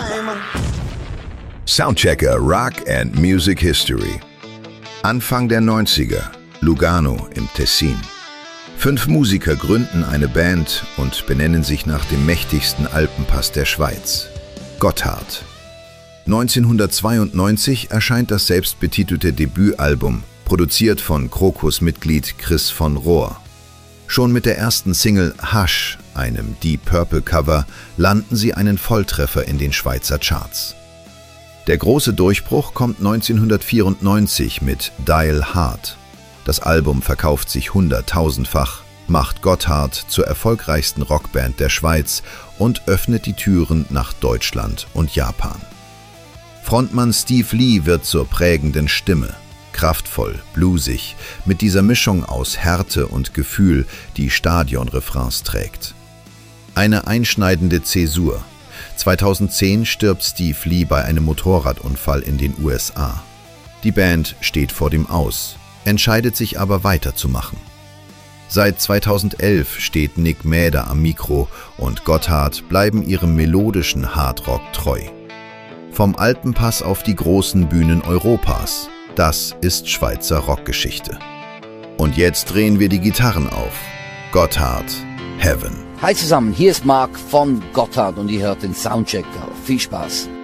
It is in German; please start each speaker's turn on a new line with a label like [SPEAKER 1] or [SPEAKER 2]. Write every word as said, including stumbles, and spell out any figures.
[SPEAKER 1] Soundchecker Rock and Music History. Anfang der neunziger, Lugano im Tessin. Fünf Musiker gründen eine Band und benennen sich nach dem mächtigsten Alpenpass der Schweiz, Gotthard. neunzehnhundertzweiundneunzig erscheint das selbstbetitelte Debütalbum, produziert von Krokus-Mitglied Chris von Rohr. Schon mit der ersten Single Hush, einem Deep Purple-Cover, landen sie einen Volltreffer in den Schweizer Charts. Der große Durchbruch kommt neunzehnhundertvierundneunzig mit Dial Hard. Das Album verkauft sich hunderttausendfach, macht Gotthard zur erfolgreichsten Rockband der Schweiz und öffnet die Türen nach Deutschland und Japan. Frontmann Steve Lee wird zur prägenden Stimme. Kraftvoll, bluesig, mit dieser Mischung aus Härte und Gefühl, die Stadionrefrains trägt. Eine einschneidende Zäsur. zweitausendzehn stirbt Steve Lee bei einem Motorradunfall in den U S A. Die Band steht vor dem Aus, entscheidet sich aber weiterzumachen. Seit zweitausendelf steht Nick Mäder am Mikro und Gotthard bleiben ihrem melodischen Hardrock treu. Vom Alpenpass auf die großen Bühnen Europas, das ist Schweizer Rockgeschichte. Und jetzt drehen wir die Gitarren auf. Gotthard, Heaven.
[SPEAKER 2] Hi zusammen, hier ist Marc von Gotthard und ihr hört den Soundchecker. Viel Spaß!